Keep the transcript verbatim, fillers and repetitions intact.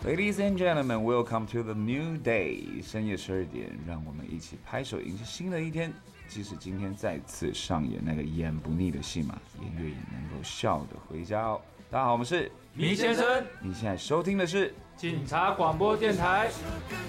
Ladies and gentlemen, welcome to the new day. 深夜十二点，让我们一起拍手迎接新的一天。即使今天再次上演那个演不腻的戏码，也愿意能够笑得回家哦。大家好，我们是米先生。 你现在收听的是警察广播电台。